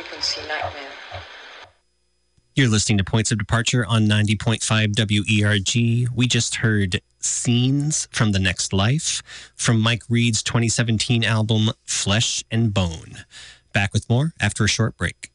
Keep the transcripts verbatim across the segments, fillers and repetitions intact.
frequency nightmare. You're listening to Points of Departure on ninety point five W E R G. We just heard Scenes from the Next Life from Mike Reed's twenty seventeen album Flesh and Bone. Back with more after a short break.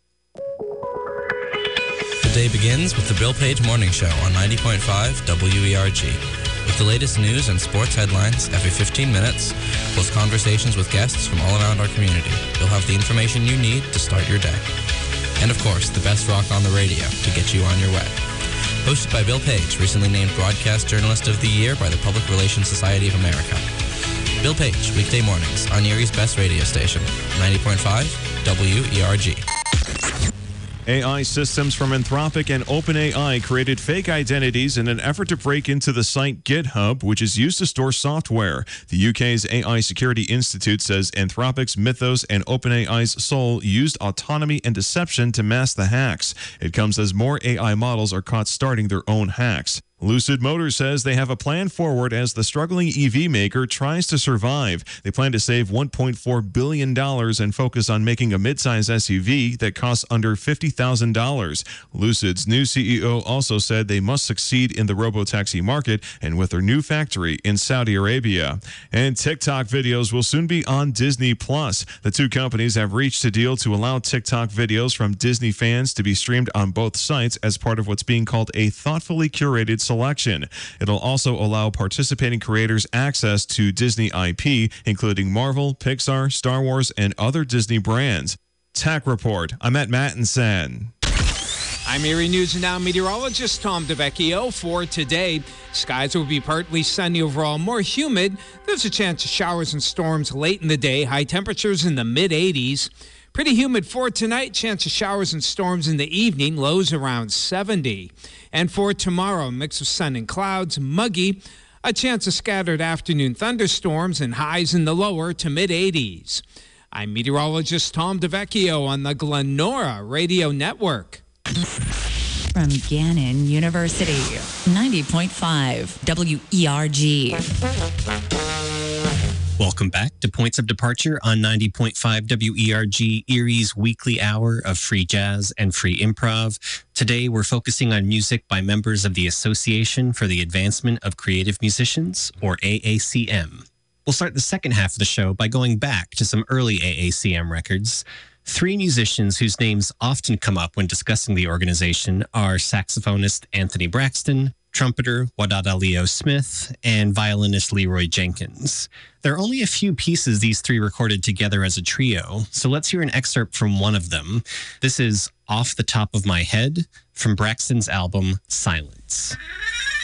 The day begins with the Bill Page Morning Show on ninety point five W E R G. With the latest news and sports headlines every fifteen minutes, plus conversations with guests from all around our community, you'll have the information you need to start your day. And of course, the best rock on the radio to get you on your way. Hosted by Bill Page, recently named Broadcast Journalist of the Year by the Public Relations Society of America. Bill Page, weekday mornings on Erie's best radio station, ninety point five W E R G. A I systems from Anthropic and OpenAI created fake identities in an effort to break into the site GitHub, which is used to store software. The U K's A I Security Institute says Anthropic's Mythos and OpenAI's Soul used autonomy and deception to mask the hacks. It comes as more A I models are caught starting their own hacks. Lucid Motors says they have a plan forward as the struggling E V maker tries to survive. They plan to save one point four billion dollars and focus on making a midsize S U V that costs under fifty thousand dollars. Lucid's new C E O also said they must succeed in the robotaxi market and with their new factory in Saudi Arabia. And TikTok videos will soon be on Disney Plus. The two companies have reached a deal to allow TikTok videos from Disney fans to be streamed on both sites as part of what's being called a thoughtfully curated selection. It'll also allow participating creators access to Disney I P, including Marvel, Pixar, Star Wars, and other Disney brands. Tech Report. I'm at Mattinson. I'm Erie News and Now meteorologist Tom DeVecchio. For today, skies will be partly sunny overall, more humid. There's a chance of showers and storms late in the day. High temperatures in the mid eighties. Pretty humid for tonight. Chance of showers and storms in the evening. Lows around seventy. And for tomorrow, a mix of sun and clouds, muggy. A chance of scattered afternoon thunderstorms and highs in the lower to mid eighties. I'm meteorologist Tom DeVecchio on the Glenora Radio Network. From Gannon University, ninety point five W E R G. Welcome back to Points of Departure on ninety point five W E R G, Erie's weekly hour of free jazz and free improv. Today, we're focusing on music by members of the Association for the Advancement of Creative Musicians, or A A C M. We'll start the second half of the show by going back to some early A A C M records. Three musicians whose names often come up when discussing the organization are saxophonist Anthony Braxton, trumpeter Wadada Leo Smith, and violinist Leroy Jenkins. There are only a few pieces these three recorded together as a trio, so let's hear an excerpt from one of them. This is Off the Top of My Head from Braxton's album Silence.